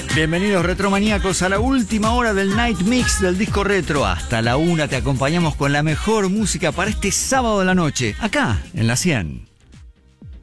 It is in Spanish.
Bienvenidos retromaníacos a la última hora del Night Mix del disco retro. Hasta la 1 te acompañamos con la mejor música para este sábado de la noche, acá en La 100.